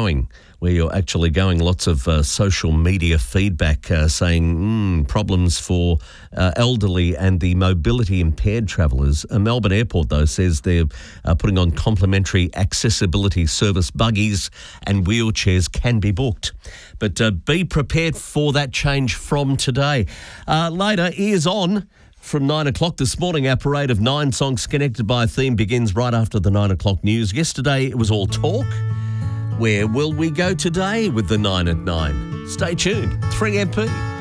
going, where you're actually going. Lots of social media feedback saying problems for elderly and the mobility impaired travellers. Melbourne Airport, though, says they're putting on complimentary accessibility service. Buggies and wheelchairs can be booked. But be prepared for that change from today. Later, Ears On. From 9 o'clock this morning, our parade of 9 songs connected by a theme begins right after the 9 o'clock news. Yesterday, it was all talk. Where will we go today with the 9 at 9? Stay tuned. 3MP.